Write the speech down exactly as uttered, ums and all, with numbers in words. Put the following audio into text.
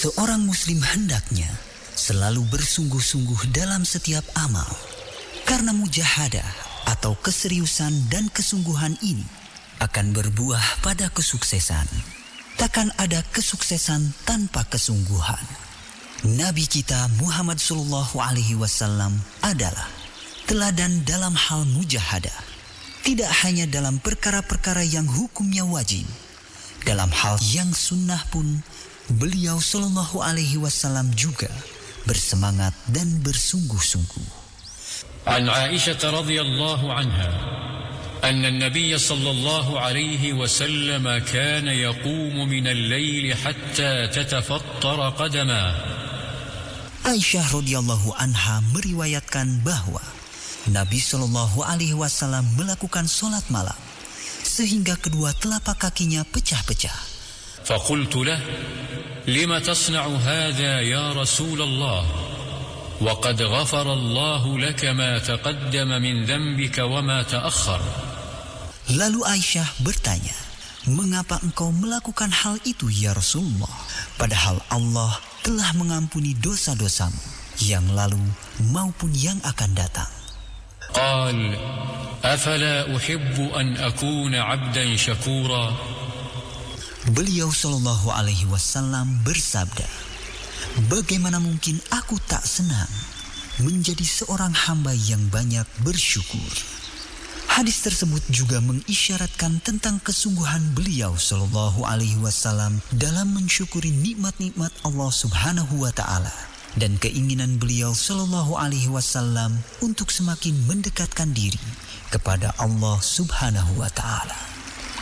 Seorang muslim hendaknya selalu bersungguh-sungguh dalam setiap amal, karena mujahadah atau keseriusan dan kesungguhan ini akan berbuah pada kesuksesan. Takkan ada kesuksesan tanpa kesungguhan. Nabi kita Muhammad sallallahu alaihi wasallam adalah teladan dalam hal mujahadah. Tidak hanya dalam perkara-perkara yang hukumnya wajib, dalam hal yang sunnah pun beliau sallallahu alaihi wasallam juga bersemangat dan bersungguh-sungguh. An Aisyah radhiyallahu anha anna an-nabiy sallallahu alaihi wasallam kana yaqumu min al-lail hatta tatafattara qadamah. Aisyah radhiyallahu anha meriwayatkan bahwa Nabi sallallahu alaihi wasallam melakukan salat malam sehingga kedua telapak kakinya pecah-pecah. Faqultu lah, lima tasna'u hadha ya Rasulullah? Wa qad ghafara Allah laka ma taqaddama min dhanbika wa ma ta'akhkhar. Lalu Aisyah bertanya, "Mengapa engkau melakukan hal itu ya Rasulullah? Padahal Allah telah mengampuni dosa-dosamu yang lalu maupun yang akan datang." قال أفلا أحب أن أكون عبدا شكورا. Beliau sallallahu alaihi wasallam bersabda, "Bagaimana mungkin aku tak senang menjadi seorang hamba yang banyak bersyukur." Hadis tersebut juga mengisyaratkan tentang kesungguhan beliau sallallahu alaihi wasallam dalam mensyukuri nikmat-nikmat Allah Subhanahu wa taala, dan keinginan beliau sallallahu alaihi wasallam untuk semakin mendekatkan diri kepada Allah Subhanahu wa taala.